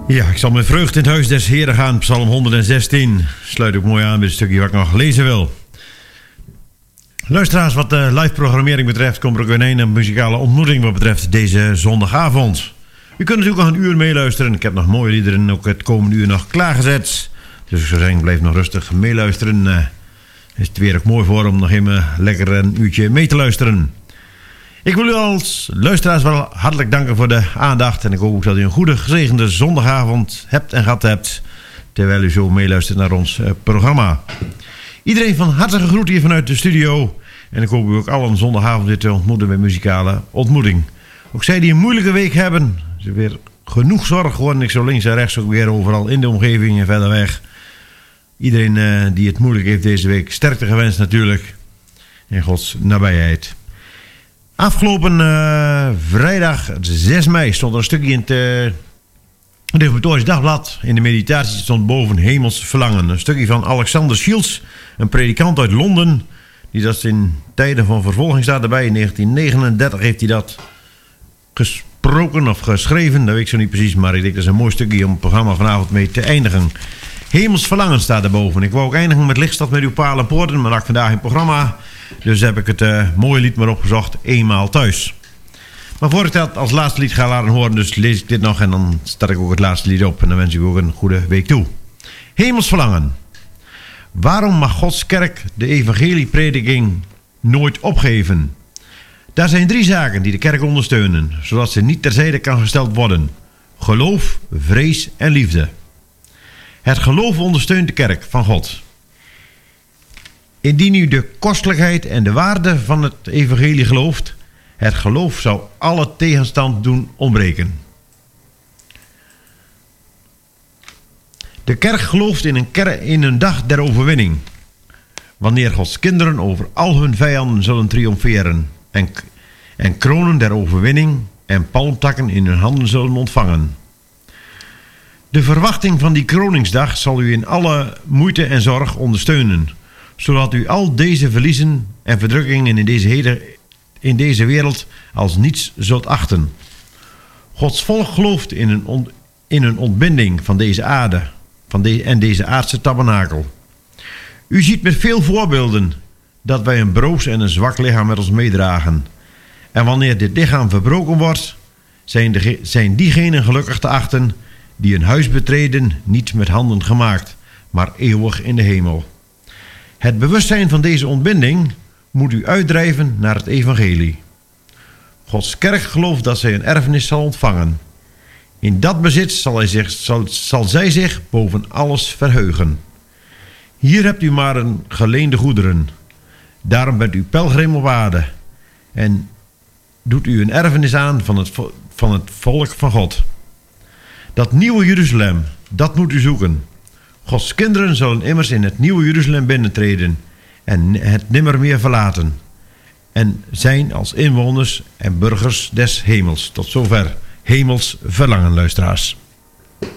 Ja, ik zal met vreugd in het huis des Heren gaan. Psalm 116. Sluit ook mooi aan bij het stukje wat ik nog lezen wil. Luisteraars, wat de live programmering betreft, komt er ook weer een muzikale ontmoeting wat betreft deze zondagavond. U kunt natuurlijk nog een uur meeluisteren. Ik heb nog mooie liederen ook het komende uur nog klaargezet. Dus ik zou zeggen, blijf nog rustig meeluisteren. Is het weer ook mooi voor om nog even lekker een uurtje mee te luisteren. Ik wil u als luisteraars wel hartelijk danken voor de aandacht. En ik hoop ook dat u een goede, gezegende zondagavond hebt en gehad hebt, terwijl u zo meeluistert naar ons programma. Iedereen van harte gegroet hier vanuit de studio. En ik hoop u ook al een zondagavond weer te ontmoeten bij muzikale ontmoeting. Ook zij die een moeilijke week hebben, ze weer genoeg zorg geworden. Ik zo links en rechts ook weer overal in de omgeving en verder weg. Iedereen die het moeilijk heeft deze week, sterkte gewenst natuurlijk. In Gods nabijheid. Afgelopen vrijdag 6 mei stond er een stukje in het Reformatorisch Dagblad. In de meditatie stond boven Hemels Verlangen. Een stukje van Alexander Shields, een predikant uit Londen. Die dat in tijden van vervolging staat erbij. In 1939 heeft hij dat gesproken of geschreven. Dat weet ik zo niet precies, maar ik denk dat is een mooi stukje om het programma vanavond mee te eindigen. Hemels Verlangen staat erboven. Ik wou ook eindigen met Lichtstad met uw palen en poorten, maar dat ik vandaag in programma. Dus heb ik het mooie lied maar opgezocht, Eenmaal Thuis. Maar voor ik dat als laatste lied ga laten horen, dus lees ik dit nog en dan start ik ook het laatste lied op. En dan wens ik u ook een goede week toe. Hemels Verlangen. Waarom mag Gods kerk de evangelieprediking nooit opgeven? Daar zijn 3 zaken die de kerk ondersteunen, zodat ze niet terzijde kan gesteld worden. Geloof, vrees en liefde. Het geloof ondersteunt de kerk van God. Indien u de kostelijkheid en de waarde van het evangelie gelooft, het geloof zal alle tegenstand doen ontbreken. De kerk gelooft in een dag der overwinning, wanneer Gods kinderen over al hun vijanden zullen triomferen en kronen der overwinning en palmtakken in hun handen zullen ontvangen. De verwachting van die kroningsdag zal u in alle moeite en zorg ondersteunen, zodat u al deze verliezen en verdrukkingen in deze wereld als niets zult achten. Gods volk gelooft in een ontbinding van deze aarde en deze aardse tabernakel. U ziet met veel voorbeelden dat wij een broos en een zwak lichaam met ons meedragen. En wanneer dit lichaam verbroken wordt, zijn diegenen gelukkig te achten die een huis betreden, niet met handen gemaakt, maar eeuwig in de hemel. Het bewustzijn van deze ontbinding moet u uitdrijven naar het evangelie. Gods kerk gelooft dat zij een erfenis zal ontvangen. In dat bezit zal zij zich boven alles verheugen. Hier hebt u maar een geleende goederen. Daarom bent u pelgrim op aarde en doet u een erfenis aan van het volk van God. Dat nieuwe Jeruzalem, dat moet u zoeken. Gods kinderen zullen immers in het nieuwe Jeruzalem binnentreden en het nimmer meer verlaten. En zijn als inwoners en burgers des hemels. Tot zover Hemels Verlangen, luisteraars.